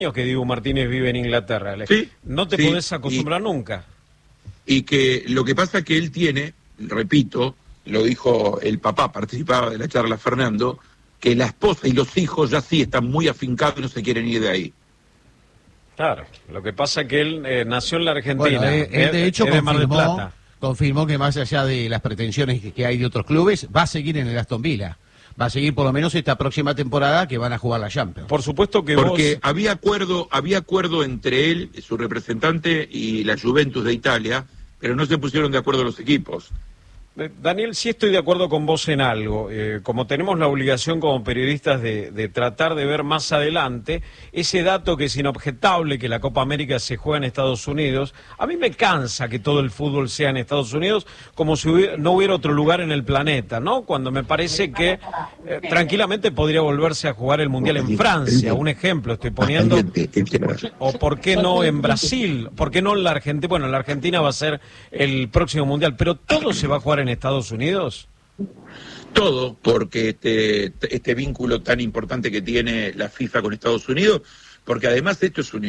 que Dibu Martínez vive en Inglaterra. Sí, no te sí, podés acostumbrar nunca. Y que lo que pasa que él tiene, repito, lo dijo el papá, participaba de la charla Fernando, que la esposa y los hijos ya sí están muy afincados y no se quieren ir de ahí. Claro, lo que pasa es que él nació en la Argentina. Bueno, él de hecho de Mar del Plata. confirmó que más allá de las pretensiones que hay de otros clubes, va a seguir en el Aston Villa. Va a seguir por lo menos esta próxima temporada que van a jugar la Champions. Por supuesto que Porque vos... había acuerdo entre él, su representante, y la Juventus de Italia, pero no se pusieron de acuerdo los equipos. Daniel, sí estoy de acuerdo con vos en algo. Como tenemos la obligación como periodistas de tratar de ver más adelante, ese dato que es inobjetable, que la Copa América se juega en Estados Unidos, a mí me cansa que todo el fútbol sea en Estados Unidos, como si no hubiera otro lugar en el planeta, ¿no? Cuando me parece que tranquilamente podría volverse a jugar el Mundial en Francia, un ejemplo estoy poniendo, o por qué no en Brasil, por qué no en la Argentina. Bueno, en la Argentina va a ser el próximo Mundial, pero todo se va a jugar en Estados Unidos. Todo, porque este vínculo tan importante que tiene la FIFA con Estados Unidos, porque además esto es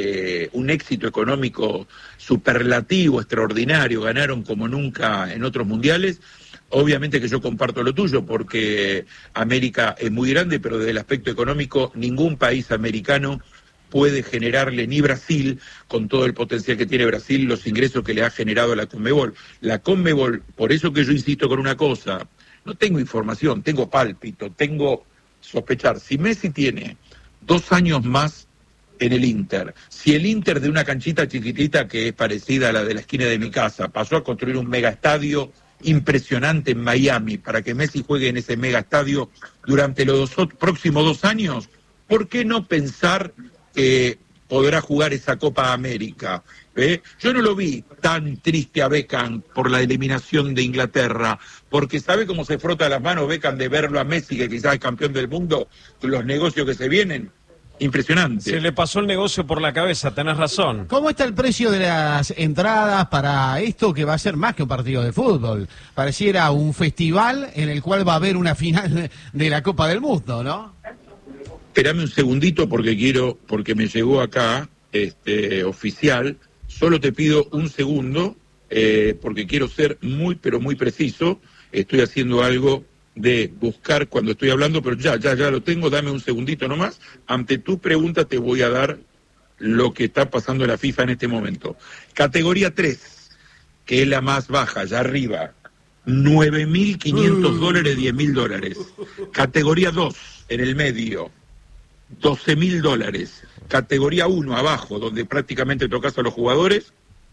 un éxito económico superlativo, extraordinario, ganaron como nunca en otros mundiales. Obviamente que yo comparto lo tuyo, porque América es muy grande, pero desde el aspecto económico ningún país americano puede generarle, ni Brasil, con todo el potencial que tiene Brasil, los ingresos que le ha generado a la Conmebol. La Conmebol, por eso que yo insisto con una cosa, no tengo información, tengo pálpito, tengo sospechar. Si Messi tiene 2 años más en el Inter, si el Inter de una canchita chiquitita que es parecida a la de la esquina de mi casa, pasó a construir un megaestadio impresionante en Miami para que Messi juegue en ese megaestadio durante los próximos 2 años, ¿por qué no pensar que podrá jugar esa Copa América? Yo no lo vi tan triste a Beckham por la eliminación de Inglaterra, porque sabe cómo se frota las manos Beckham de verlo a Messi, que quizás es campeón del mundo, los negocios que se vienen. Impresionante. Se le pasó el negocio por la cabeza, tenés razón. ¿Cómo está el precio de las entradas para esto que va a ser más que un partido de fútbol? Pareciera un festival en el cual va a haber una final de la Copa del Mundo, ¿no? Espérame un segundito porque me llegó acá, oficial. Solo te pido un segundo, porque quiero ser muy, pero muy preciso. Estoy haciendo algo de buscar cuando estoy hablando, pero ya lo tengo, dame un segundito nomás. Ante tu pregunta te voy a dar lo que está pasando en la FIFA en este momento. Categoría 3, que es la más baja, ya arriba, $9.500, $10.000. Categoría 2, en el medio, $12.000. Categoría 1, abajo, donde prácticamente tocas a los jugadores,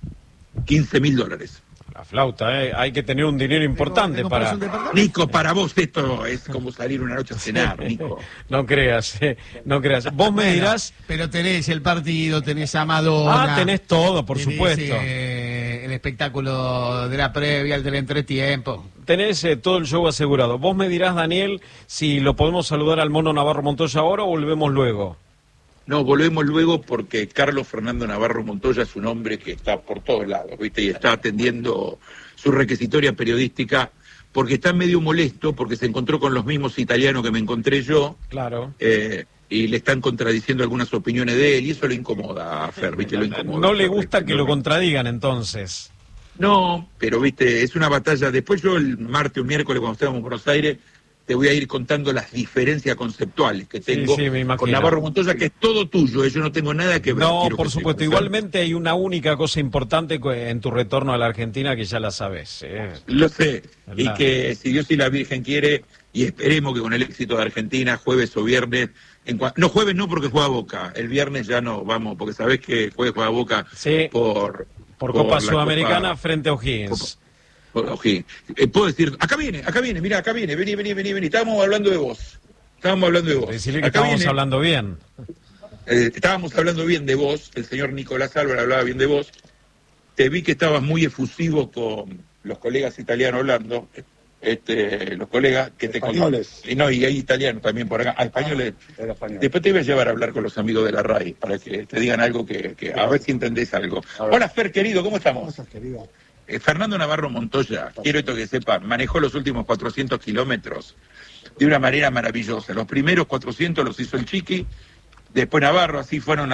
$15.000. La flauta, hay que tener un dinero importante para... Nico, para vos esto es como salir una noche a cenar, Nico. No creas, no creas. Vos me dirás... Pero tenés el partido, tenés a Madonna. Tenés todo, por supuesto. El espectáculo de la previa, el del entretiempo. Tenés todo el show asegurado. Vos me dirás, Daniel, si lo podemos saludar al Mono Navarro Montoya ahora o volvemos luego. No, volvemos luego porque Carlos Fernando Navarro Montoya es un hombre que está por todos lados, ¿viste? Y está atendiendo su requisitoria periodística porque está medio molesto porque se encontró con los mismos italianos que me encontré yo. Claro. Y le están contradiciendo algunas opiniones de él y eso lo incomoda a Fer, ¿viste? Lo incomoda. No le gusta que lo contradigan entonces. No, pero, ¿viste? Es una batalla. Después yo el martes o miércoles cuando estemos en Buenos Aires te voy a ir contando las diferencias conceptuales que tengo con Navarro Montoya, que es todo tuyo, yo no tengo nada que ver. No, por supuesto, igualmente hay una única cosa importante en tu retorno a la Argentina que ya la sabes. Lo sé, y que si Dios y la Virgen quiere, y esperemos que con el éxito de Argentina, jueves o viernes, no, jueves no porque juega Boca, el viernes ya no, vamos, porque sabés que jueves juega Boca por Copa Sudamericana frente a O'Higgins. Puedo decir, acá viene, mira, acá viene, vení, estábamos hablando de vos. Decirle que estábamos hablando bien. Estábamos hablando bien de vos, el señor Nicolás Álvarez hablaba bien de vos. Te vi que estabas muy efusivo con los colegas italianos hablando, los colegas que te españoles. Y hay italianos también por acá, españoles. Después te voy a llevar a hablar con los amigos de la RAI para que te digan algo que a ver si entendés algo. Hola Fer, querido, ¿cómo estamos? ¿Cómo estás, querido? Fernando Navarro Montoya, quiero esto que sepa, manejó los últimos 400 kilómetros de una manera maravillosa. Los primeros 400 los hizo el Chiqui, después Navarro, así fueron